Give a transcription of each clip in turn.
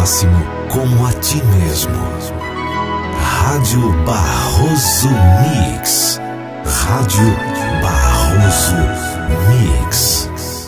próximo como a ti mesmo. Rádio Barroso Mix. Rádio Barroso Mix.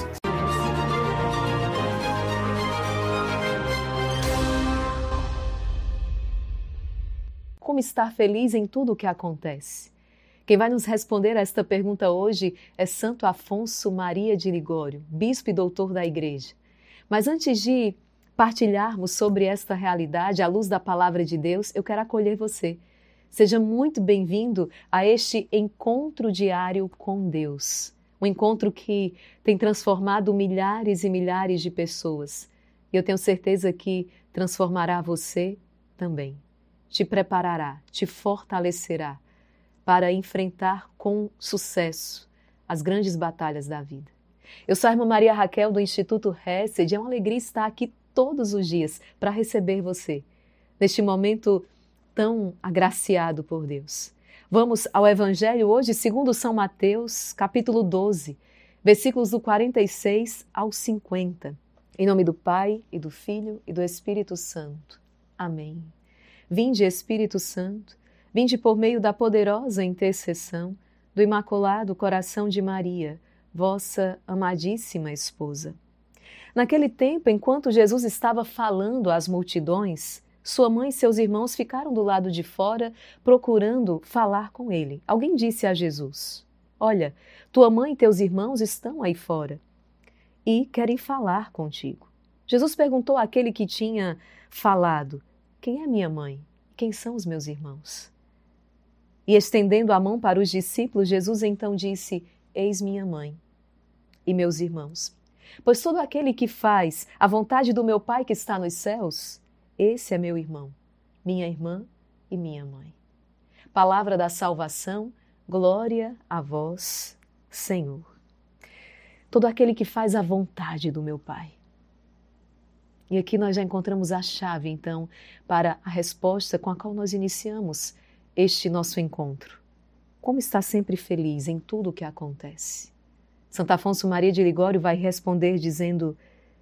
Como estar feliz em tudo o que acontece? Quem vai nos responder a esta pergunta hoje é Santo Afonso Maria de Ligório, bispo e doutor da Igreja. Mas antes de partilharmos sobre esta realidade à luz da Palavra de Deus, eu quero acolher você. Seja muito bem-vindo a este encontro diário com Deus. Um encontro que tem transformado milhares e milhares de pessoas. E eu tenho certeza que transformará você também. Te preparará, te fortalecerá para enfrentar com sucesso as grandes batalhas da vida. Eu sou a irmã Maria Raquel do Instituto Hesed e é uma alegria estar aqui todos os dias para receber você, neste momento tão agraciado por Deus. Vamos ao Evangelho hoje, segundo São Mateus, capítulo 12, versículos do 46 ao 50. Em nome do Pai, e do Filho, e do Espírito Santo. Amém. Vinde, Espírito Santo, vinde por meio da poderosa intercessão do Imaculado Coração de Maria, vossa amadíssima esposa. Naquele tempo, enquanto Jesus estava falando às multidões, sua mãe e seus irmãos ficaram do lado de fora procurando falar com ele. Alguém disse a Jesus: Olha, tua mãe e teus irmãos estão aí fora e querem falar contigo. Jesus perguntou àquele que tinha falado: Quem é minha mãe? Quem são os meus irmãos? E estendendo a mão para os discípulos, Jesus então disse: Eis minha mãe e meus irmãos. Pois todo aquele que faz a vontade do meu Pai que está nos céus, esse é meu irmão, minha irmã e minha mãe. Palavra da salvação, glória a vós, Senhor. Todo aquele que faz a vontade do meu Pai. E aqui nós já encontramos a chave, então, para a resposta com a qual nós iniciamos este nosso encontro. Como estar sempre feliz em tudo o que acontece? Santo Afonso Maria de Ligório vai responder dizendo: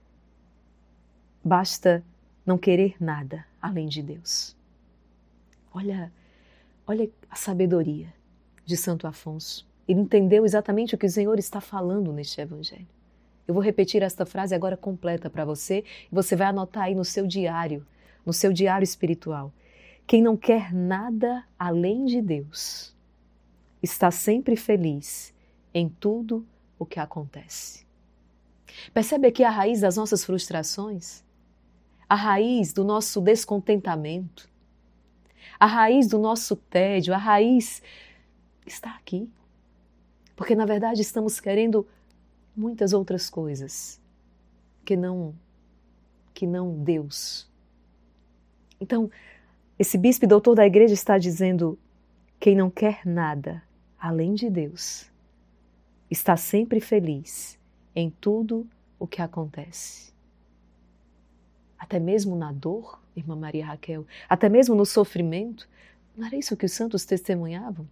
basta não querer nada além de Deus. Olha a sabedoria de Santo Afonso. Ele entendeu exatamente o que o Senhor está falando neste Evangelho. Eu vou repetir esta frase agora completa para você e você vai anotar aí no seu diário espiritual. Quem não quer nada além de Deus está sempre feliz em tudo o que acontece. Percebe aqui a raiz das nossas frustrações? A raiz do nosso descontentamento? A raiz do nosso tédio? A raiz está aqui. Porque na verdade estamos querendo muitas outras coisas que não Deus. Então, esse bispo e doutor da Igreja está dizendo: quem não quer nada além de Deus está sempre feliz em tudo o que acontece. Até mesmo na dor, irmã Maria Raquel, até mesmo no sofrimento. Não era isso que os santos testemunhavam?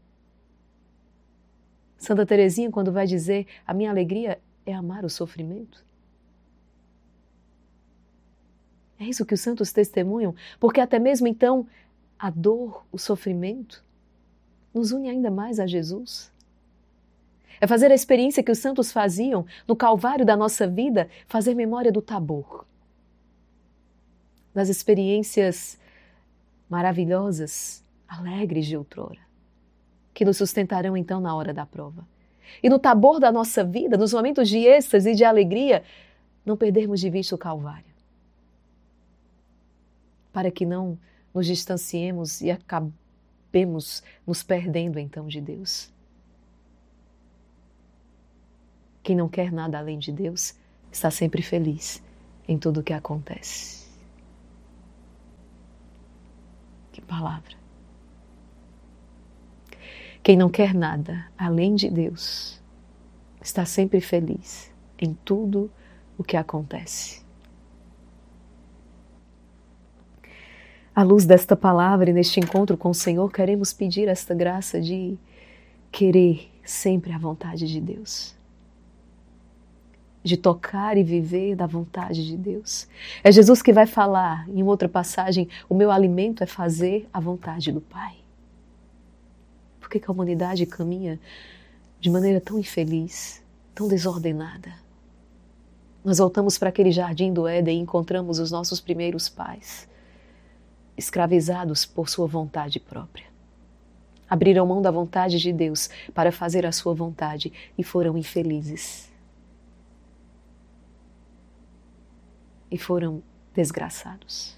Santa Teresinha, quando vai dizer: a minha alegria é amar o sofrimento. É isso que os santos testemunham, porque até mesmo então a dor, o sofrimento, nos une ainda mais a Jesus. É fazer a experiência que os santos faziam no Calvário da nossa vida, fazer memória do Tabor. Das experiências maravilhosas, alegres de outrora, que nos sustentarão então na hora da prova. E no Tabor da nossa vida, nos momentos de êxtase e de alegria, não perdermos de vista o Calvário. Para que não nos distanciemos e acabemos nos perdendo então de Deus. Quem não quer nada além de Deus está sempre feliz em tudo o que acontece. Que palavra! Quem não quer nada além de Deus está sempre feliz em tudo o que acontece. À luz desta palavra e neste encontro com o Senhor, queremos pedir esta graça de querer sempre a vontade de Deus. de tocar e viver da vontade de Deus. É Jesus que vai falar em outra passagem: o meu alimento é fazer a vontade do Pai. Por que a humanidade caminha de maneira tão infeliz, tão desordenada? Nós voltamos para aquele jardim do Éden e encontramos os nossos primeiros pais, escravizados por sua vontade própria. Abriram mão da vontade de Deus para fazer a sua vontade e foram infelizes. E foram desgraçados.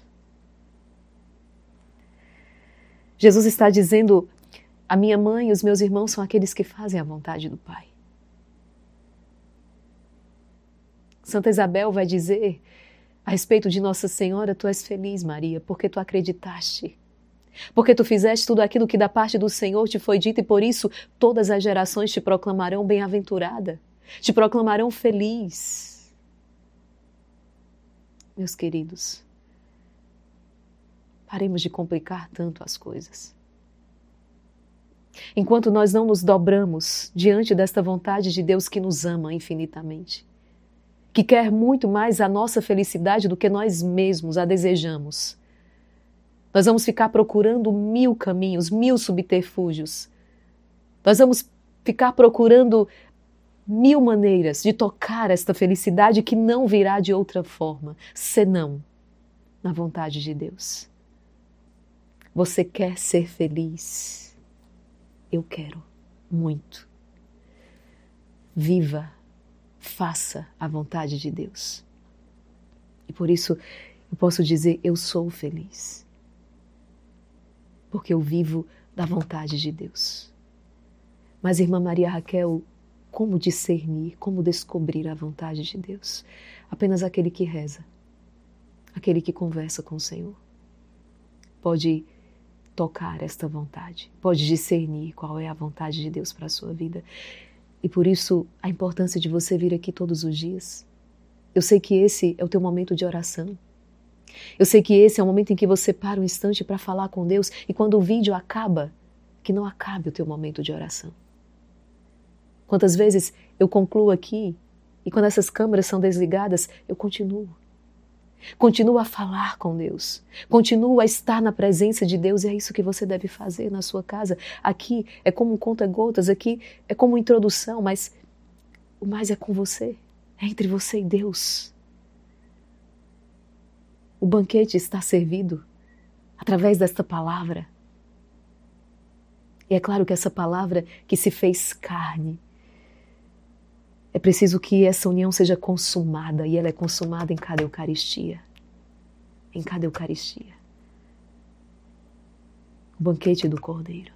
Jesus está dizendo: a minha mãe e os meus irmãos são aqueles que fazem a vontade do Pai. Santa Isabel vai dizer a respeito de Nossa Senhora: tu és feliz, Maria, porque tu acreditaste. Porque tu fizeste tudo aquilo que da parte do Senhor te foi dito, e por isso todas as gerações te proclamarão bem-aventurada, te proclamarão feliz. Meus queridos, paremos de complicar tanto as coisas. Enquanto nós não nos dobramos diante desta vontade de Deus que nos ama infinitamente, que quer muito mais a nossa felicidade do que nós mesmos a desejamos, nós vamos ficar procurando 1000 caminhos, 1000 subterfúgios. Nós vamos ficar procurando 1000 maneiras de tocar esta felicidade que não virá de outra forma, senão na vontade de Deus. Você quer ser feliz? Eu quero muito. Viva, faça a vontade de Deus. E por isso eu posso dizer: eu sou feliz. Porque eu vivo da vontade de Deus. Mas, irmã Maria Raquel, como discernir, como descobrir a vontade de Deus? Apenas aquele que reza, aquele que conversa com o Senhor, pode tocar esta vontade, pode discernir qual é a vontade de Deus para a sua vida. E por isso a importância de você vir aqui todos os dias. Eu sei que esse é o teu momento de oração. Eu sei que esse é o momento em que você para um instante para falar com Deus, e quando o vídeo acaba, que não acabe o teu momento de oração. Quantas vezes eu concluo aqui e quando essas câmeras são desligadas, eu continuo. Continuo a falar com Deus. Continuo a estar na presença de Deus, e é isso que você deve fazer na sua casa. Aqui é como um conta-gotas, aqui é como uma introdução, mas o mais é com você, é entre você e Deus. O banquete está servido através desta palavra. E é claro que essa palavra que se fez carne, é preciso que essa união seja consumada, e ela é consumada em cada Eucaristia. Em cada Eucaristia. O banquete do Cordeiro.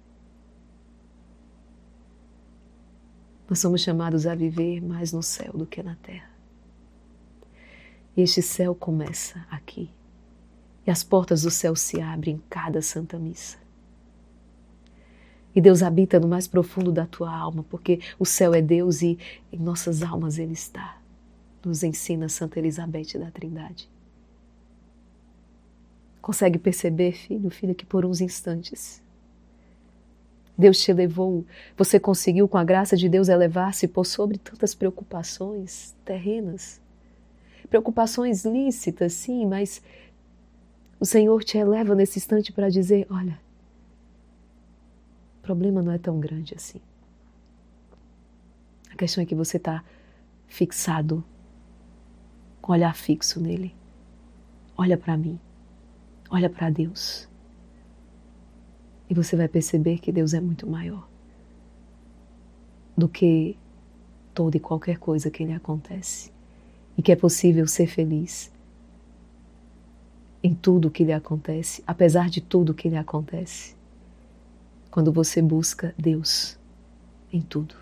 Nós somos chamados a viver mais no céu do que na terra. E este céu começa aqui. E as portas do céu se abrem em cada Santa Missa. E Deus habita no mais profundo da tua alma, porque o céu é Deus e em nossas almas Ele está. Nos ensina Santa Elizabeth da Trindade. Consegue perceber, filho, filha, que por uns instantes Deus te elevou, você conseguiu com a graça de Deus elevar-se por sobre tantas preocupações terrenas. Preocupações lícitas, sim, mas o Senhor te eleva nesse instante para dizer: olha, o problema não é tão grande assim. A questão é que você está fixado, com olhar fixo nele. Olha para mim, olha para Deus. E você vai perceber que Deus é muito maior do que toda e qualquer coisa que lhe acontece. E que é possível ser feliz em tudo que lhe acontece, apesar de tudo que lhe acontece, quando você busca Deus em tudo.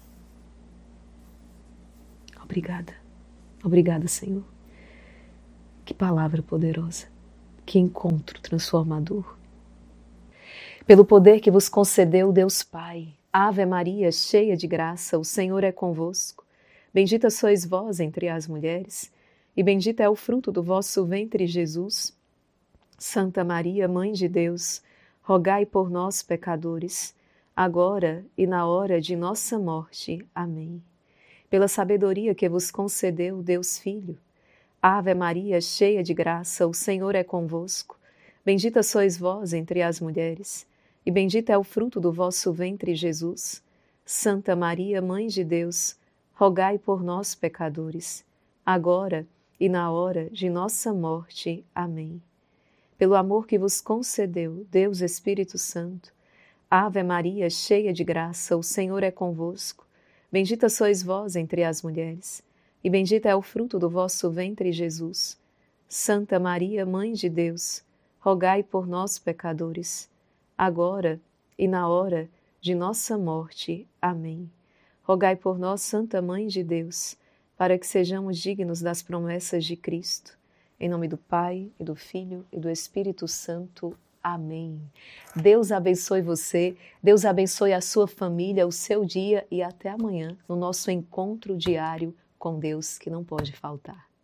Obrigada. Obrigada, Senhor. Que palavra poderosa. Que encontro transformador. Pelo poder que vos concedeu Deus Pai. Ave Maria, cheia de graça, o Senhor é convosco. Bendita sois vós entre as mulheres, e bendito é o fruto do vosso ventre, Jesus. Santa Maria, Mãe de Deus, rogai por nós, pecadores, agora e na hora de nossa morte. Amém. pela sabedoria que vos concedeu Deus Filho. Ave Maria, cheia de graça, o Senhor é convosco. Bendita sois vós entre as mulheres, e bendito é o fruto do vosso ventre, Jesus. Santa Maria, Mãe de Deus, rogai por nós, pecadores, agora e na hora de nossa morte. Amém. Pelo amor que vos concedeu Deus Espírito Santo, Ave Maria, cheia de graça, o Senhor é convosco. Bendita sois vós entre as mulheres, e bendito é o fruto do vosso ventre, Jesus. Santa Maria, Mãe de Deus, rogai por nós, pecadores, agora e na hora de nossa morte. Amém. Rogai por nós, Santa Mãe de Deus, para que sejamos dignos das promessas de Cristo. Em nome do Pai, e do Filho, e do Espírito Santo. Amém. Deus abençoe você, Deus abençoe a sua família, o seu dia, e até amanhã, no nosso encontro diário com Deus, que não pode faltar.